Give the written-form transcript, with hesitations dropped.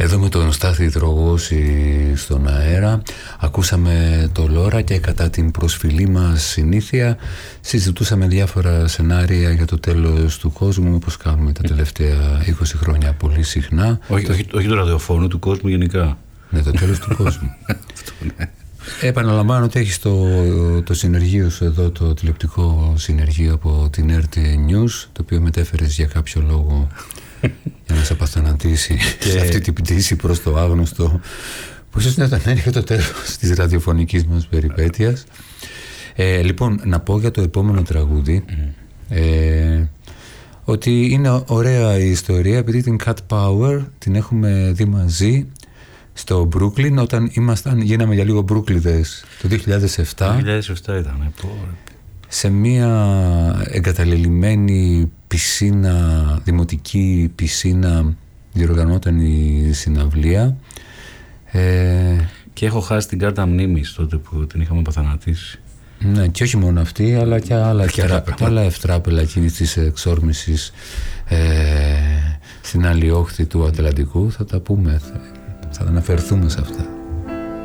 Εδώ με τον Στάθη Δρογώση στον αέρα ακούσαμε το Λόρα και κατά την προσφυλή μας συνήθεια συζητούσαμε διάφορα σενάρια για το τέλος του κόσμου, όπως κάνουμε τα τελευταία 20 χρόνια πολύ συχνά. Όχι του ραδιοφώνου, του κόσμου γενικά. Ναι, το τέλος του κόσμου. Επαναλαμβάνω ότι έχεις το συνεργείο σου εδώ, το τηλεοπτικό συνεργείο από την RT News, το οποίο μετέφερες για κάποιο λόγο για να σε απαθανατήσει σε αυτή την πτήση προς το άγνωστο, που ίσως είναι όταν έρχεται το τέλος της ραδιοφωνικής μας περιπέτειας. Λοιπόν, να πω για το επόμενο τραγούδι ότι είναι ωραία η ιστορία, επειδή την Cat Power την έχουμε δει μαζί στο Brooklyn όταν γίναμε για λίγο Μπρούκλιδες το 2007. 2007 ήταν. Σε μια εγκαταλελειμμένη πισίνα, δημοτική πισίνα, διοργανώταν η συναυλία. Και έχω χάσει την κάρτα μνήμης τότε που την είχαμε παθανατήσει. Ναι, και όχι μόνο αυτή, αλλά και άλλα ευτράπελα εκείνης της εξόρμησης στην άλλη όχθη του Ατλαντικού. Θα τα πούμε, θα αναφερθούμε σε αυτά.